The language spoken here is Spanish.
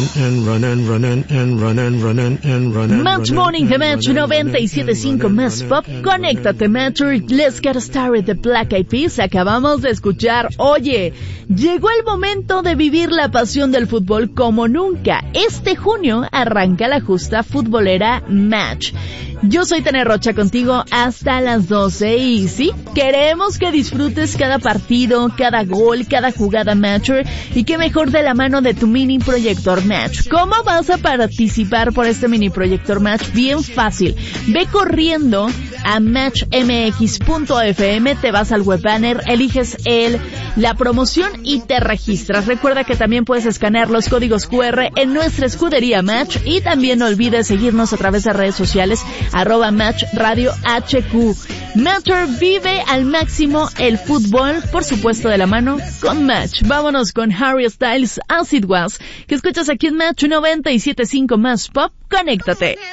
Match Morning de Match 97.5 Más Pop. Conéctate, Matcher. Let's Get Started de Black Eyed Peas. Acabamos de escuchar. Oye, llegó el momento de vivir la pasión del fútbol como nunca. Este junio arranca la justa futbolera Match. Yo soy Tania Rocha contigo hasta las 12 y sí, queremos que disfrutes cada partido, cada gol, cada jugada Matcher y qué mejor de la mano de tu mini proyector Match. ¿Cómo vas a participar por este mini proyector Match? Bien fácil. Ve corriendo a matchmx.fm, te vas al web banner, eliges la promoción y te registras. Recuerda que también puedes escanear los códigos QR en nuestra escudería Match y también no olvides seguirnos a través de redes sociales @Match Radio HQ. Matcher, vive al máximo el fútbol, por supuesto de la mano con Match. Vámonos con Harry Styles, As It Was, que escuchas aquí en Match 97.5 Más Pop. Conéctate.